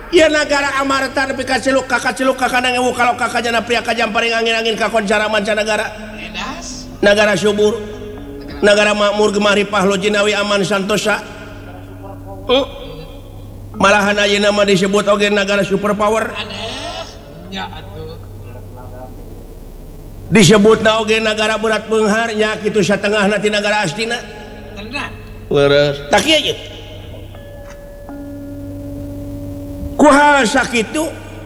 Iya negara Amarta nepi ka ciluk kakak ngewu kalau kakaknya pria kajam paling angin-angin kakoncara mancanegara. Negara subur, negara makmur gemari pahlo jinawi aman santosa. Malahan ayeuna mah disebut oge negara superpower. Disebutna oge negara berat beunghar nya kitu satengahna ti negara astina. Leres. Tak kieu ye. Ku hal sakitu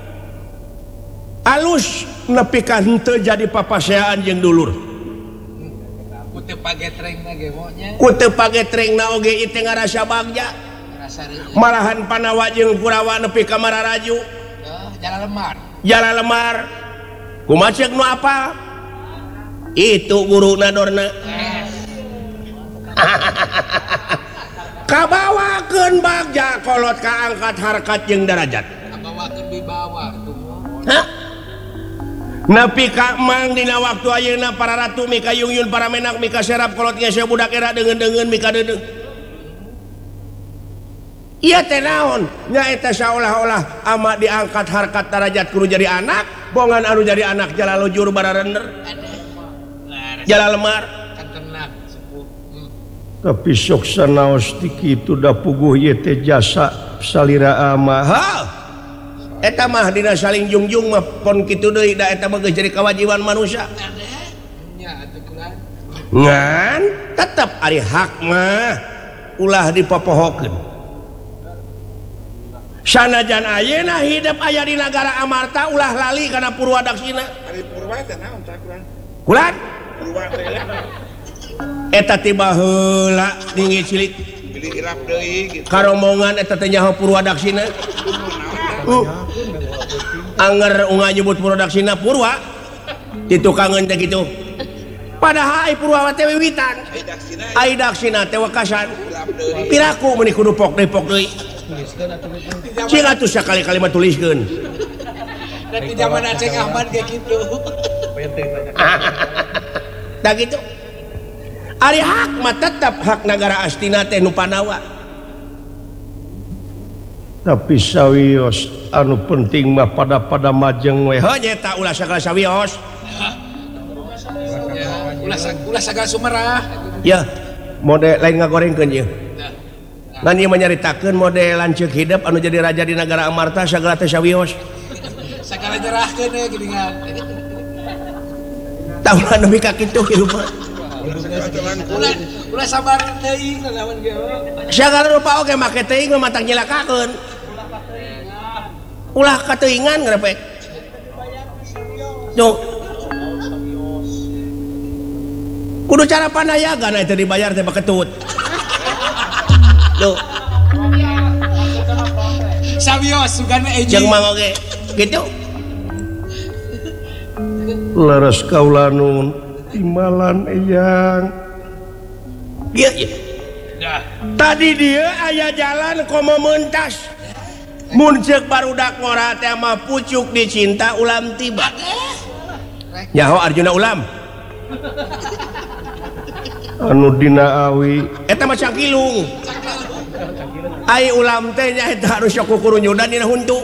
alus nepi ka henteu jadi papaseaan jeung dulur. Ku teu pagetrengna ge monya. Ku teu pagetrengna oge ieu teh ngarasa bagja. Malahan Panawa jeung Kurawa nepi ka Mararaju. Jalan lemar. Kumaha ceuk nu apal? Itu guruna dorna. Kabawakeun bagja kolot kaangkat harkat jeung derajat. Kabawakeun di bawah tuh. Hah? Nepi ka mang dina waktu ayeuna para ratu mika yungyun para menak mika serap kolot ngese budak era deungeun-deungeun mika deudeuh. Iya teh naon? Nya eta saolah-olah ama diangkat harkat derajat kudu jadi anak, bongan anu jadi anak jala lujur bararender. Jala lemar. Tapi sok sanaos ti kitu da puguh ieu teh jasa salira ama. Ha. Eta mah dina saling jungjung mah pon kitu deui da eta mah geus jadi kewajiban manusia. Ngan tetep ari hak mah ulah dipopohokeun. Sanajan ayeuna hidup aya di negara Amarta ulah lali kana Purwadaksina. Ari Purwa teh naon cak urang? Kulan? Purwa teh eta tiba heula tinggi cilik beli irap deui gitu. karombongan eta teh nyaho Purwadaksina. Anger unga nyebut Purwadaksina Purwa di tukangan teh gitu. Padahal ai Purwa teh wiwitan. Ai Daksina teh wekasan. Piraku meuni kudu pok deui. Cing atuh sakali-kali mah tuliskeun. Dan di zaman Aceh Ahmad kayak gitu. Da gitu. Ari hak mah tetap hak negara astina teh nu Panawa. Tapi sawios anu penting mah pada majeng we. Heuh nyata ulah sagala sawios. Ulah sagala sumerah. Ya, mode lain ngagorengkeun ieu. Ngan ieu menyaritakeun modelan ceuk hidup anu jadi raja di negara Amarta sagala teh sawios. Sagala nyerahkeun we geuningan. Tahu anu mika kitu hirup. Ulah sabar teuing lawan ge. Sagala rupa oge make teuing mah matang nyelakakeun. Ulah kateuingan ngrepek. Tuh. Kudu cara pandayagan eta dibayar teh baketut. Tuh. Sawios sugana eji. Jeung mang oge gitu. Leres kaulanun timbalan eyang. Iya. Tadi dia aya jalan komo mentas. Mun ceuk barudak ngora teh mah pucuk dicinta ulam tiba. Nyaho Arjuna ulam. Anu dina awi eta mah cakilung. Ai ulam teh nya eta harus sok kukuru nyudan dina huntu.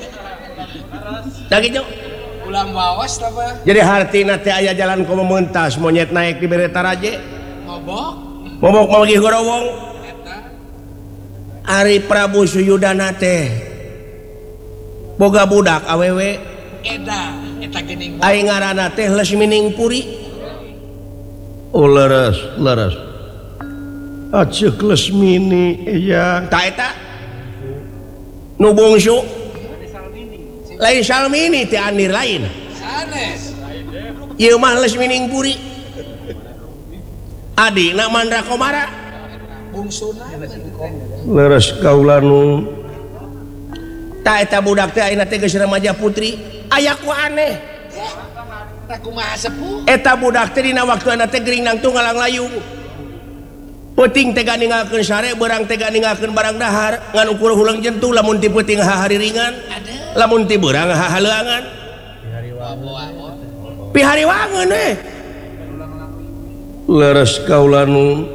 Da kitu. Ulam wawas apa? Jadi hartina teh aya jalan komo mentas monyet naik di bereta raje. Mobok mau lagi gorowong. Ari Prabu Suyudana teh boga budak awewe. Eta geuning. Ai ngaranna teh Lesmining Puri. Oh leres. Aceuk Lesmini eyang. Ta eta nu bungsu. Lain Salmini teh andir lain. Sanes. Ieu mah Lesmining Puri. Adina Mandra Komara. Bungsuna. Leres kaulanu. Ta eta budak teh ayeuna teh geus remaja putri. Aya ku aneh. Da kumaha sepuh? Eta budak teh dina waktuna teh gering nang tunggalang layung. Peuting teh ninggalkeun sare, beurang teh ninggalkeun barang dahar, ngan ukur hulang jentuh lamun ti peuting hahari ringan. Lamun ti beurang hahaleuangan. Pihariwangeun we. Leres kaulanu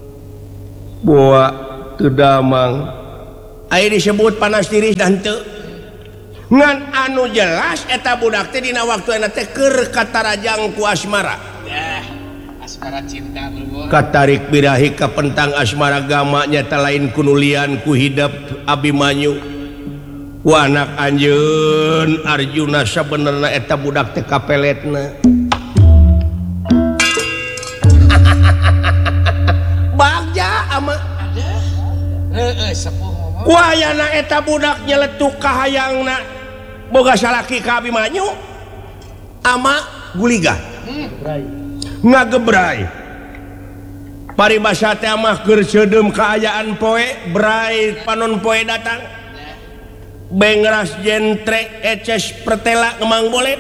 boa teu damang. Aya disebut panas tiris dan teu. ngan anu jelas eta budak teh dina waktu teh keur katarajang ku asmara asmara cinta lu katarik birahi ka pentang asmara gama nyata lain kunulian ku hidup Abimanyu ku anak anjeun Arjuna sabenerna eta budak teh kapeletna bagja ama sepuh ngomong kuayana eta budak nyeletuk ka hayangna boga salaki ka Abimanyu ama guliga ngagebrai paribasa teh mah keur seudem kaayaan poe brai panon poe datang bengras jentre eces pertela ngemang bolet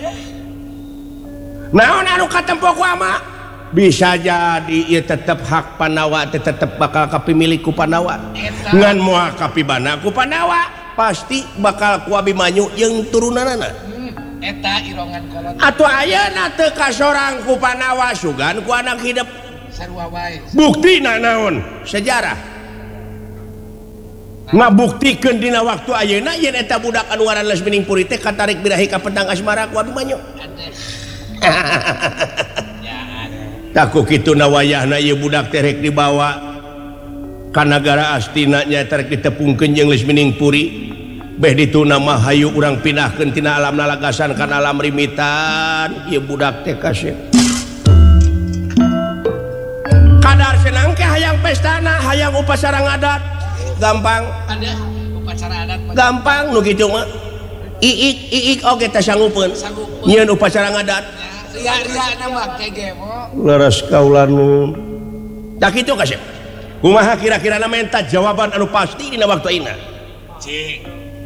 naon anu katempo ku ama bisa jadi ieu tetep hak Panawa teh tetep bakal kapimilih ku Panawa ngan moal kapibana ku Panawa pasti bakal ku Abimanyu jeung turunanana eta irongan kolot atuh ayeuna teu kasorang ku Panawa sugan ku anak hidup sarua wae buktina naon sejarah ngabuktikeun dina waktu ayeuna yen eta budak anu ngaran Lesmining Puri teh katarik birahi ka pentang asmara ku Abimanyu taku kitu na wayahna ieu budak teh rek dibawa ka nagara Astina nya tarek ditepungkeun jeung Lesmining Puri beh dituna mah hayu urang pindahkeun tina alam nalagasan kana alam rimitan ieu budak teh kasih kadar senang ke hayang pestana hayang upacara ngadat gampang ada upacara adat gampang nu kitu mah iik oge teh sanggupeun nyieun upacara ngadat ria nama kegemo leres kaula nu tak kitu kasih kumaha kira-kira na menta jawaban anu pasti dina waktu ayeuna cing